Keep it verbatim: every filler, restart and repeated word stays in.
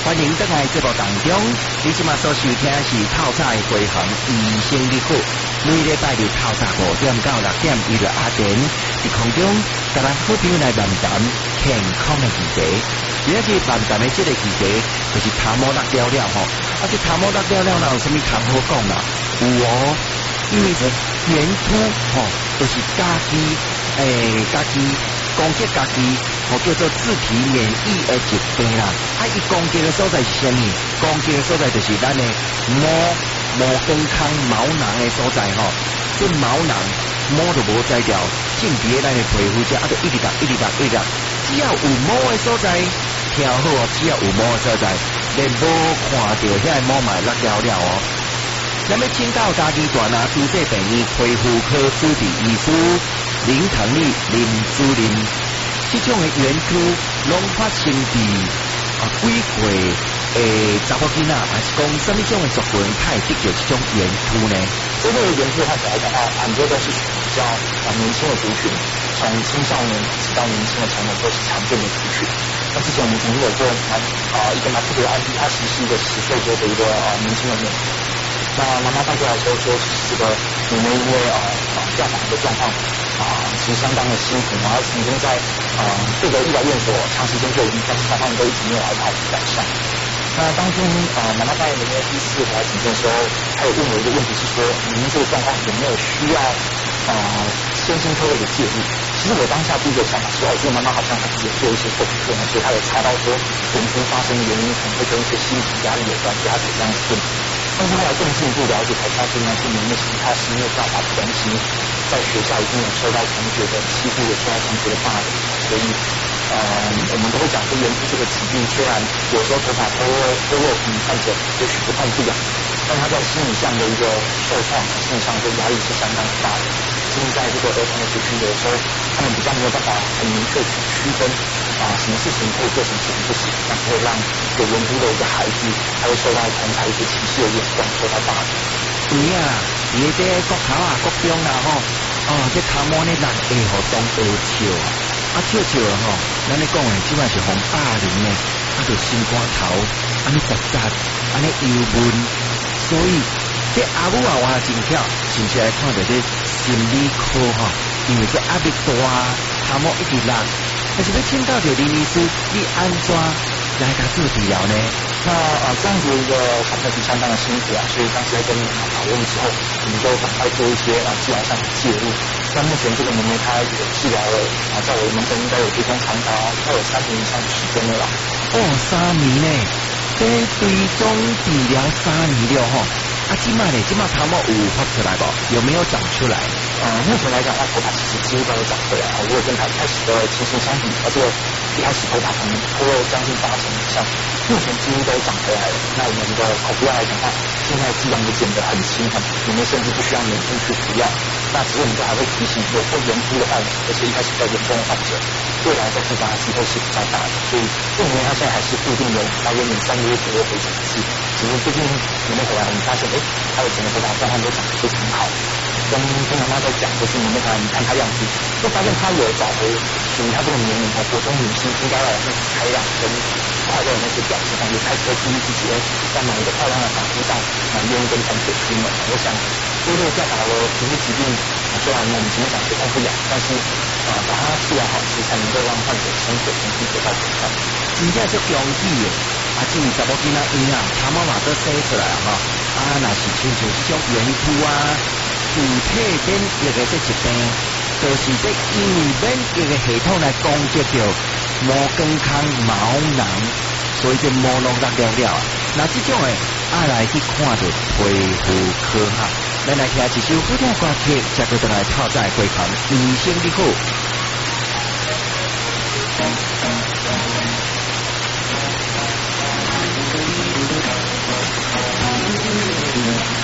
欢迎登来节目当中，你即马所收听是透早的回航医生日课，每礼拜日透早五点到六点，伊就阿典伫空中，甲咱好朋友来谈谈健康的议题。而且谈谈的这个议题，就是头毛落了了吼，啊，这头毛落了了，哪有啥物通好讲啦？有哦，因为这圆秃吼，就是家己诶，家己攻击家己。我叫做自体免疫的疾病啦，啊，伊攻击的所在是啥物？攻击的所在就是咱的毛毛根腔毛囊的所在吼，这毛囊毛就无摘掉，进伫咱的皮肤遮，啊，就一直打一直打一直打，只要有毛的所在，听好哦，只要有毛的所在，连无看到遐毛嘛落了了哦。咱要请教家己大拿注射病院皮肤科主治医师林腾利林主任。这种的圆秃拢发生伫啊几岁诶查某囡仔，还是讲什么种的族群，他会得到这种圆秃呢？ 针对圆秃患者来讲的话，很多都是属于比较啊年轻的族群，从青少年直到年轻的成人都是常见的族群。那之前我们曾经有过蛮啊一个蛮特别的案例，他其实是一个十岁多的一个啊年轻的妹妹。那妈妈带过来的时候说，其实这个妹妹因为啊啊掉发的状况啊，其实相当的辛苦，然后曾经在啊各个医疗院所长时间就医，但是状况都一直没有好好改善。那当天啊妈妈带妹妹第四次回来诊诊的时候，她有问我一个问题是说，你们这个状况有没有需要啊身心科的一个介入？其实我当下第一个想法是，哦，这个妈妈好像还是有做一些后补课呢，所以她有查到说圆秃发生的原因可能会跟一些心理压力有关，所以她有这样的问题。但是后来更进一步了解才发现呢，这妹妹其实她是因为大发不关心，在学校已经有受到同学的欺负，有受到同学的霸凌，所以呃，我们都会讲说圆秃这个疾病，虽然有时候头发脱落脱落比患者也许不痛不痒，但他在心理上的一个受创，心理上的压力是相当大的。甚至在这个儿童的族群，有时候他们比较没有办法很明确去区分啊，什么事情可以做，什么事情不行，那会让有圆秃的一个孩子，他会受到同才一些歧视的眼光，受到霸凌。 对啊，伊这国头啊、国中啊吼，哦，这头毛呢人会互当学笑啊，啊笑笑吼，咱咧讲诶，即摆是互霸凌呢，啊就心肝头，安尼杂杂，安尼忧闷，所以这阿母啊话真巧，是不是来看到这心理科吼？因为这压力大，头毛一直落，但是要请教着林医师，你安怎来甲做治疗呢？ 那呃这样子一个小朋友是相当的辛苦啊，所以当时在跟你们讨论之后，我们就赶快做一些啊治疗上的介入。那目前这个妹妹她有治疗了啊，在我的门诊应该有追踪长达快有三年以上的时间了啦。 哦，三年呢，这追踪治疗三年了吼。啊，今麦呢，今麦头毛有发出来不？有没有长出来？ 呃，目前来讲，它头发其实几乎都有长回来。如果跟它一开始的情形相比，而且一开始头发可能脱落将近八成以上，目前几乎都长回来了。那我们的口服药来讲的话，现在剂量也减得很轻很，我们甚至不需要每天去服药。那只是我们都还会提醒有过圆秃的患者，而且一开始比较严重的患者，未来在复发的机会是比较大的。所以，这里面他现在还是固定有大约每三个月左右回诊一次。只是最近你们回来，我们发现，哎，他的整个头发状况都长得非常好。跟跟妈妈在讲，就是你们回来，你看他样子，就发现他有找回属于他这个年龄和国中女性应该要有那种开朗跟快乐的那些表现上，也开始会注意自己，哎，在哪一个漂亮的发肤上，啊，愿意跟同学出门。我想，多多调查了皮肤疾病，虽然我们前面讲不痛不痒，但是啊，把它治疗好，其实才能够让患者生活重新得到改善。 真正足容易的，啊，这位查某囡仔伊啊，头毛嘛都生出来哈，啊，若是亲像这种圆秃啊、自体免疫的这疾病，就是这因为免疫的系统来攻击着毛根腔毛囊，所以这毛囊落了了。那这种诶，爱来去看着皮肤科哈，咱来听一首好听歌曲，再过来透早回看医生你好。